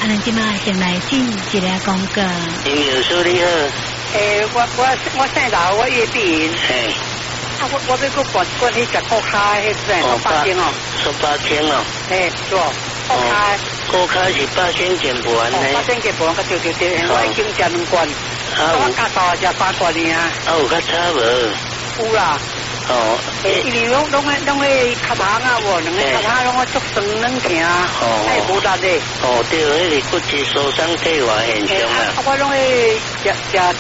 咱今麦先来进一个广告。 林有书你好。 我姓刘，我叶碧云。 嘿。 我要去管去食锅卡，迄阵18天哦。 18天哦。 嘿，是哦。锅卡。 锅卡是8天减不完呢。 8天减不完，对。我已经食2罐。我家头也食3罐呢。 有较差无？ 有啦。 哦， 因为拢会卡糖啊，无两个卡糖拢会足酸软疼，哎无力的。 哦，对，迄个骨质疏松退化现象啊。 我拢会食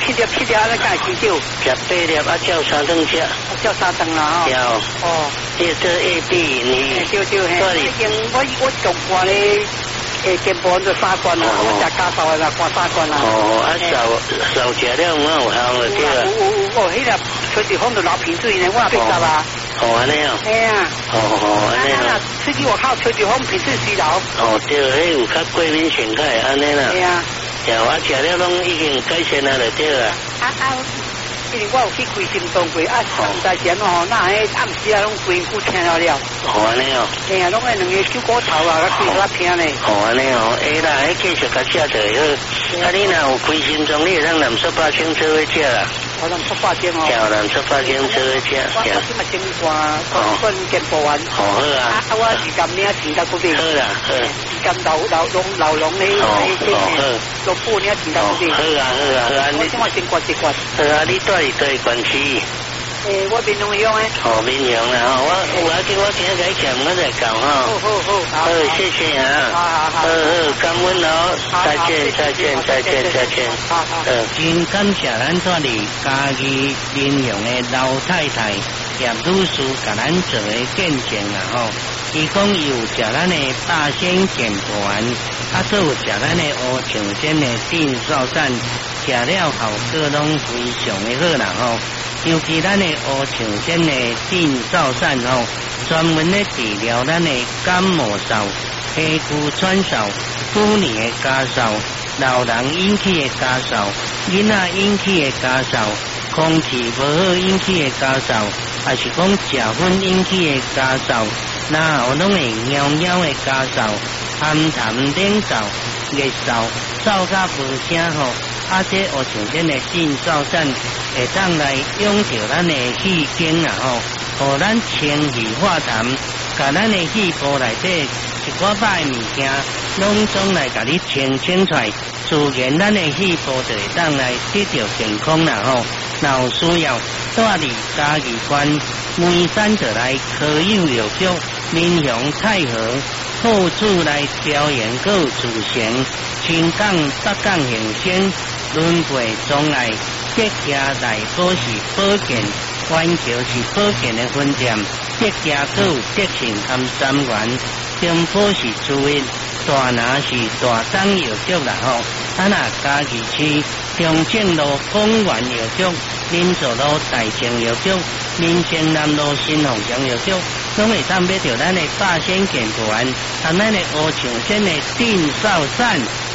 7粒，安尼才会减少。 食8粒啊，照3顿食。 照3顿啦吼。 有。哦。这做A B 你。 对，我上罐咧。健保就3罐啦，我食家嫂啦，罐3罐啦。 哦，啊少食了有效就对啦。 有，迄个吹住风就流鼻水呢，我也50啊。 哦，安尼哦。 嘿啊。 哦，安尼哦。 吹住外口吹住风，鼻水水流。 哦，对，迄有较过敏性较会安尼啦。 嘿啊。 呀，我食了拢已经改善了就对啦。 因为我有去开心脏过，唔知前吼，那迄暗时啊，拢规骨疼了。 哦，安尼哦。 嘿啊，拢迄两个手骨头啊，甲规骨疼咧。 哦，安尼哦，会啦，迄继续甲食就会好。啊，你若有开心脏，你会当南苏8千做伙食啦。 南苏8千哦。 叫南苏8千做伙食。 我今嘛先管健保完。 好啊。 我时间领钱到嗰边。 好啦，好。 时间老农咧，老布领钱到嗰边。 好啊。 我今嘛先管1罐。 好啊，你对关区。 我民农乡诶。 哦，民农啦，我今日来讲，我再讲哈。好，谢谢啊。好，感恩哦，再见。 好。 真感谢咱这里嘉义民农的老太太叶女士，甲咱做个见证啊吼。伊讲伊有食咱的大仙健丸，啊，佮有食咱的乌象仙的定少散，食了效果拢非常的好啦吼。尤其咱的乌象仙的定少散吼，专门咧治疗咱的感冒嗽、皮肤喘嗽、妇女的家嗽、老人引起的家嗽、囡仔引起的家嗽、空气不好引起的家嗽，还是讲食薰引起的家嗽，然后拢会喵的家嗽、痰冷嗽、热嗽、嗽甲无声吼。啊，这乌象仙的定少散会当来用着咱的气经啊吼，互咱清气化痰，甲咱的气部内底一寡歹物件，拢总来甲你清出来，自然咱的气部就会当来得到健康啦吼。若有需要，带离嘉义县梅山就来科幼药局民雄太和后处来表演购自成，青港北港行先。轮回障碍，德家大宝是保健，环球是保健的分店，德家阁有德信含3元，中埔是主因，大拿是大东药局啦吼，啊那嘉义市中正路公园药局、民族路大正药局、民生南路新鸿祥药局，拢会当买到咱的大仙健丸，含咱的乌象仙的定少散。